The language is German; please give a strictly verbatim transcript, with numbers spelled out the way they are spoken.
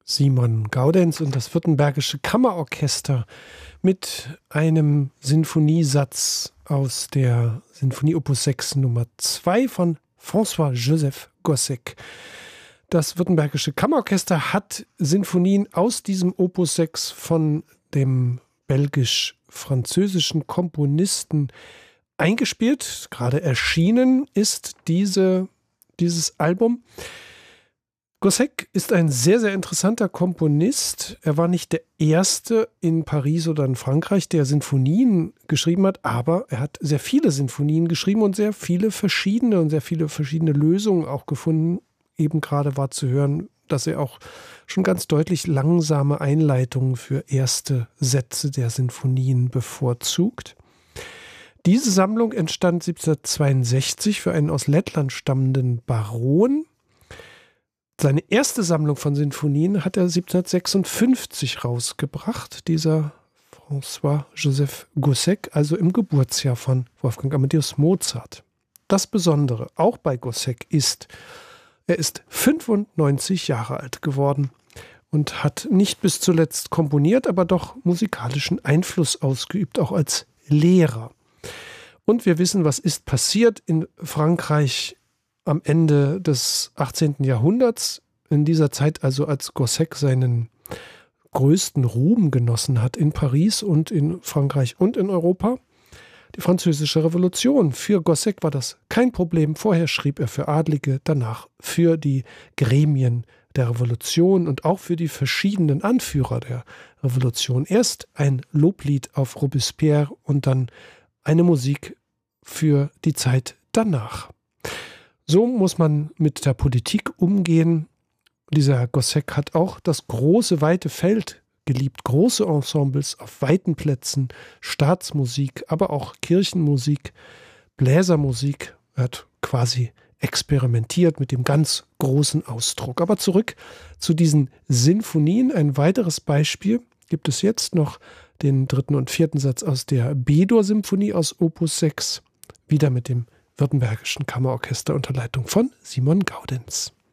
Simon Gaudenz und das Württembergische Kammerorchester mit einem Sinfoniesatz aus der Sinfonie Opus sechs Nummer zwei von François-Joseph Gossec. Das Württembergische Kammerorchester hat Sinfonien aus diesem Opus sechs von dem belgisch-französischen Komponisten eingespielt. Gerade erschienen ist diese, dieses Album. Gossec ist ein sehr, sehr interessanter Komponist. Er war nicht der Erste in Paris oder in Frankreich, der Sinfonien geschrieben hat, aber er hat sehr viele Sinfonien geschrieben und sehr viele verschiedene und sehr viele verschiedene Lösungen auch gefunden. Eben gerade war zu hören, dass er auch schon ganz deutlich langsame Einleitungen für erste Sätze der Sinfonien bevorzugt. Diese Sammlung entstand siebzehnhundertzweiundsechzig für einen aus Lettland stammenden Baron. Seine erste Sammlung von Sinfonien hat er siebzehnhundertsechsundfünfzig rausgebracht, dieser François-Joseph Gossec, also im Geburtsjahr von Wolfgang Amadeus Mozart. Das Besondere auch bei Gossec ist, er ist fünfundneunzig Jahre alt geworden und hat nicht bis zuletzt komponiert, aber doch musikalischen Einfluss ausgeübt, auch als Lehrer. Und wir wissen, was ist passiert in Frankreich am Ende des achtzehnten Jahrhunderts, in dieser Zeit also, als Gossec seinen größten Ruhm genossen hat in Paris und in Frankreich und in Europa. Die Französische Revolution. Für Gossec war das kein Problem. Vorher schrieb er für Adlige, danach für die Gremien der Revolution und auch für die verschiedenen Anführer der Revolution. Erst ein Loblied auf Robespierre und dann eine Musik für die Zeit danach. So muss man mit der Politik umgehen. Dieser Gossec hat auch das große, weite Feld geliebt. Große Ensembles auf weiten Plätzen, Staatsmusik, aber auch Kirchenmusik, Bläsermusik. Er hat quasi experimentiert mit dem ganz großen Ausdruck. Aber zurück zu diesen Sinfonien. Ein weiteres Beispiel gibt es jetzt noch, den dritten und vierten Satz aus der B-Dur-Symphonie aus Opus sechs, wieder mit dem Württembergischen Kammerorchester unter Leitung von Simon Gaudenz.